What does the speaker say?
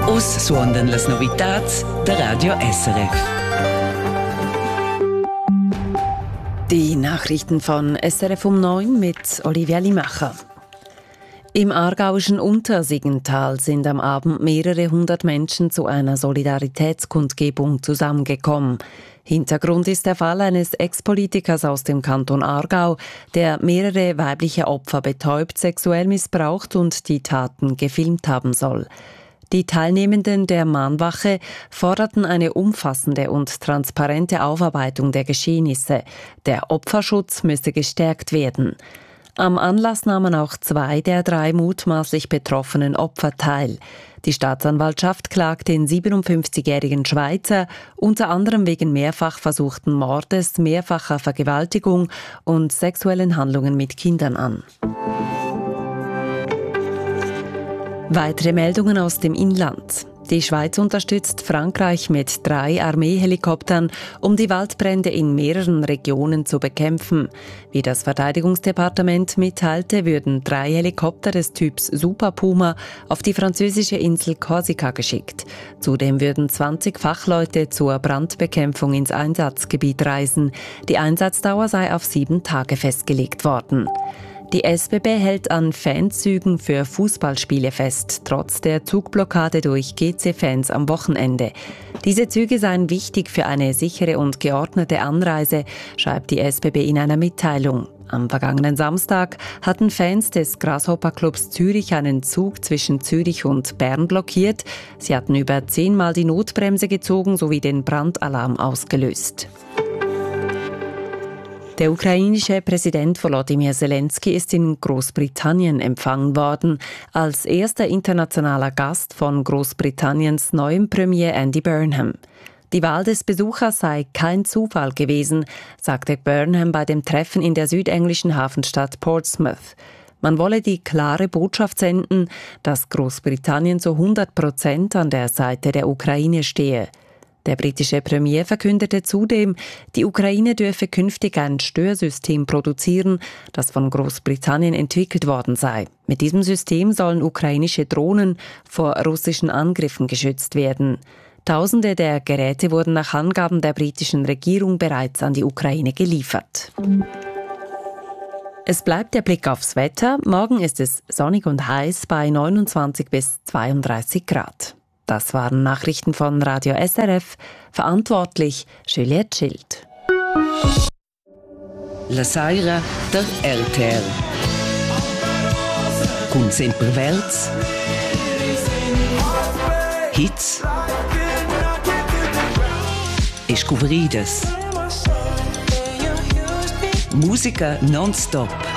Us suondan las novitats der Radio SRF. Die Nachrichten von SRF um 9 mit Olivia Limacher. Im aargauischen Untersiggental sind am Abend mehrere hundert Menschen zu einer Solidaritätskundgebung zusammengekommen. Hintergrund ist der Fall eines Ex-Politikers aus dem Kanton Aargau, der mehrere weibliche Opfer betäubt, sexuell missbraucht und die Taten gefilmt haben soll. Die Teilnehmenden der Mahnwache forderten eine umfassende und transparente Aufarbeitung der Geschehnisse. Der Opferschutz müsse gestärkt werden. Am Anlass nahmen auch 2 der 3 mutmaßlich betroffenen Opfer teil. Die Staatsanwaltschaft klagt den 57-jährigen Schweizer unter anderem wegen mehrfach versuchten Mordes, mehrfacher Vergewaltigung und sexuellen Handlungen mit Kindern an. Weitere Meldungen aus dem Inland. Die Schweiz unterstützt Frankreich mit 3 Armeehelikoptern, um die Waldbrände in mehreren Regionen zu bekämpfen. Wie das Verteidigungsdepartement mitteilte, würden 3 Helikopter des Typs Super Puma auf die französische Insel Korsika geschickt. Zudem würden 20 Fachleute zur Brandbekämpfung ins Einsatzgebiet reisen. Die Einsatzdauer sei auf 7 Tage festgelegt worden. Die SBB hält an Fanzügen für Fußballspiele fest, trotz der Zugblockade durch GC-Fans am Wochenende. Diese Züge seien wichtig für eine sichere und geordnete Anreise, schreibt die SBB in einer Mitteilung. Am vergangenen Samstag hatten Fans des Grasshopper-Clubs Zürich einen Zug zwischen Zürich und Bern blockiert. Sie hatten über 10-mal die Notbremse gezogen sowie den Brandalarm ausgelöst. Der ukrainische Präsident Volodymyr Zelensky ist in Großbritannien empfangen worden, als erster internationaler Gast von Großbritanniens neuem Premier Andy Burnham. Die Wahl des Besuchers sei kein Zufall gewesen, sagte Burnham bei dem Treffen in der südenglischen Hafenstadt Portsmouth. Man wolle die klare Botschaft senden, dass Großbritannien zu 100% an der Seite der Ukraine stehe. Der britische Premier verkündete zudem, die Ukraine dürfe künftig ein Störsystem produzieren, das von Großbritannien entwickelt worden sei. Mit diesem System sollen ukrainische Drohnen vor russischen Angriffen geschützt werden. Tausende der Geräte wurden nach Angaben der britischen Regierung bereits an die Ukraine geliefert. Es bleibt der Blick aufs Wetter. Morgen ist es sonnig und heiß bei 29 bis 32 Grad. Das waren Nachrichten von Radio SRF. Verantwortlich Juliette Schild. La Saira der RTL. Con sempre Welts. Hits. E scovrires. Musica non-stop.